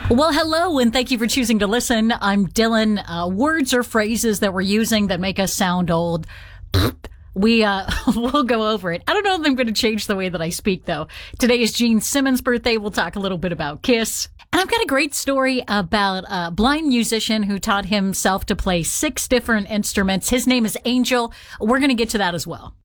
Well, hello, and thank you for choosing to listen. I'm Dylan. Words or phrases that we're using that make us sound old. We'll go over it. I don't know if I'm going to change the way that I speak, though. Today is Gene Simmons' birthday. We'll talk a little bit about Kiss. And I've got a great story about a blind musician who taught himself to play 6 different instruments. His name is Angel. We're going to get to that as well.